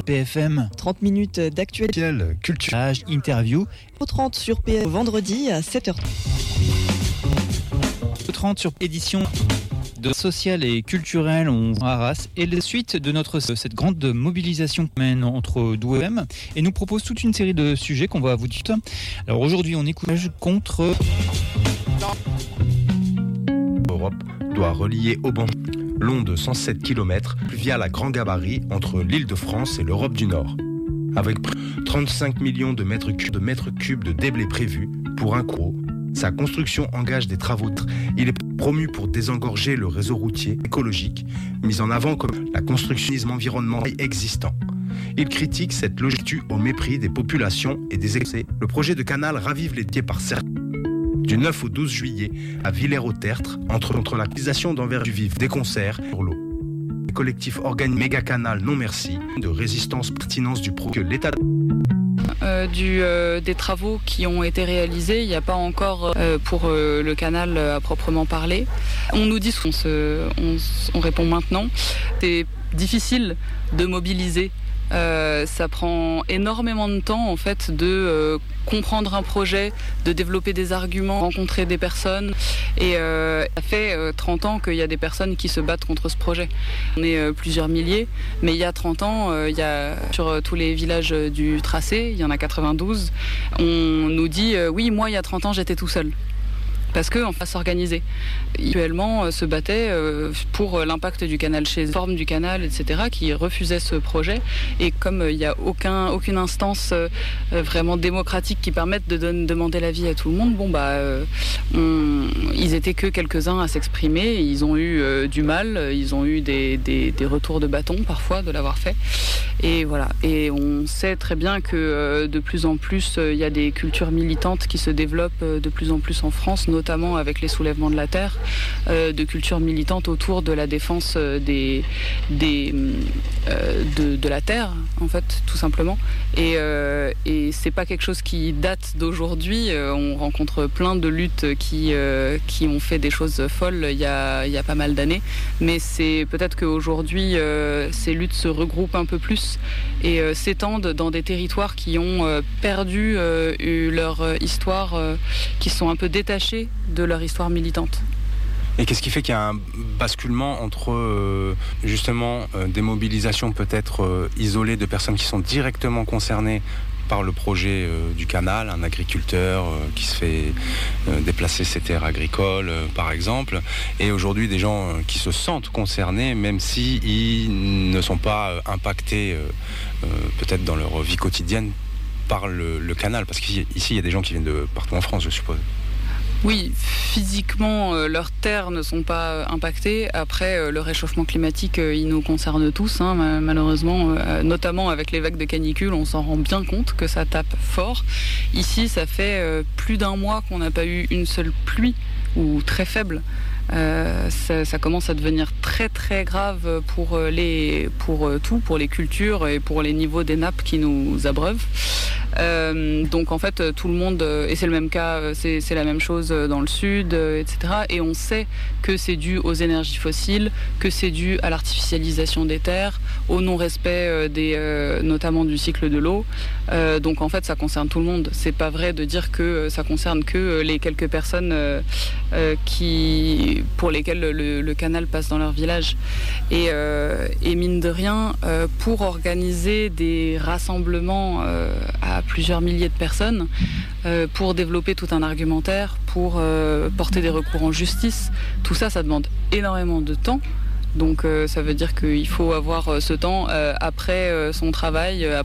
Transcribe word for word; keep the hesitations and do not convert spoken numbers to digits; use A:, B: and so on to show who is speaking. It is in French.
A: P F M.
B: trente minutes d'actualité,
A: culture, interview.
B: Au trente sur P F M, vendredi à sept heures.
A: trente sur édition de social et culturel, on va à Arras, et la suite de notre cette grande mobilisation mène entre Douai et M et nous propose toute une série de sujets qu'on va vous dire. Alors aujourd'hui, on écoute contre
C: L'Europe doit relier Auban long de cent sept kilomètres via la Grand Gabarit entre l'Île-de-France et l'Europe du Nord. Avec trente-cinq millions de mètres cubes de mètres cubes de déblais prévus pour un coût. Sa construction engage des travaux. Il est promu pour désengorger le réseau routier écologique, mis en avant comme la constructionnisme environnemental existant. Il critique cette logique au mépris des populations et des excès. Le projet de canal ravive les pieds par certains. Du neuf au douze juillet à Villers-au-Tertre, entre, entre l'acquisition d'envers du vif, des concerts pour l'eau. Le collectif organise Méga Canal Non Merci de résistance pertinence du pro que l'État.
D: Euh, du, euh, des travaux qui ont été réalisés, il n'y a pas encore euh, pour euh, le canal euh, à proprement parler. On nous dit, on, se, on, on répond maintenant, c'est difficile de mobiliser. Euh, ça prend énormément de temps en fait de euh, comprendre un projet, de développer des arguments, rencontrer des personnes et euh, ça fait euh, trente ans qu'il y a des personnes qui se battent contre ce projet. On est euh, plusieurs milliers, mais il y a trente ans, euh, il y a sur euh, tous les villages euh, du tracé, il y en a quatre-vingt-douze, on nous dit euh, oui, moi il y a trente ans j'étais tout seul. Parce qu'on va s'organiser. Actuellement, euh, se battait euh, pour l'impact du canal chez eux, forme du canal, et cetera, qui refusait ce projet. Et comme il euh, n'y a aucun, aucune instance euh, vraiment démocratique qui permette de donner, demander l'avis à tout le monde, bon bah, euh, on, ils étaient que quelques-uns à s'exprimer. Ils ont eu euh, du mal, ils ont eu des, des, des retours de bâton parfois de l'avoir fait. Et voilà. Et on sait très bien que euh, de plus en plus, il euh, y a des cultures militantes qui se développent euh, de plus en plus en France, notamment avec les soulèvements de la terre, euh, de cultures militantes autour de la défense euh, des, des, euh, de, de la terre, en fait, tout simplement. Et, euh, et c'est pas quelque chose qui date d'aujourd'hui. Euh, on rencontre plein de luttes qui, euh, qui ont fait des choses folles il y a, il y a pas mal d'années. Mais c'est peut-être qu'aujourd'hui, euh, ces luttes se regroupent un peu plus et euh, s'étendent dans des territoires qui ont euh, perdu euh, leur euh, histoire, euh, qui sont un peu détachés de leur histoire militante.
E: Et qu'est-ce qui fait qu'il y a un basculement entre euh, justement euh, des mobilisations peut-être euh, isolées de personnes qui sont directement concernées par le projet euh, du canal, un agriculteur euh, qui se fait euh, déplacer ses terres agricoles euh, par exemple, et aujourd'hui des gens euh, qui se sentent concernés même si ils ne sont pas euh, impactés euh, euh, peut-être dans leur vie quotidienne par le, le canal, parce qu'ici il y a des gens qui viennent de partout en France, je suppose.
D: Oui, physiquement, euh, leurs terres ne sont pas euh, impactées. Après, euh, le réchauffement climatique, euh, il nous concerne tous, hein, malheureusement, euh, notamment avec les vagues de canicule, on s'en rend bien compte que ça tape fort. Ici, ça fait euh, plus d'un mois qu'on n'a pas eu une seule pluie, ou très faible. Euh, ça, ça commence à devenir très très grave pour, les, pour tout, pour les cultures et pour les niveaux des nappes qui nous abreuvent. Euh, donc en fait tout le monde, et c'est le même cas, c'est, c'est la même chose dans le sud, et cetera. Et on sait que c'est dû aux énergies fossiles, que c'est dû à l'artificialisation des terres, au non-respect des, euh, notamment du cycle de l'eau. Euh, donc en fait ça concerne tout le monde. C'est pas vrai de dire que ça concerne que les quelques personnes euh, euh, qui, pour lesquelles le, le canal passe dans leur village. Et, euh, et mine de rien, euh, pour organiser des rassemblements euh, à plusieurs milliers de personnes, euh, pour développer tout un argumentaire, pour euh, porter des recours en justice, tout ça, ça demande énormément de temps. Donc euh, ça veut dire qu'il faut avoir euh, ce temps euh, après euh, son travail, euh,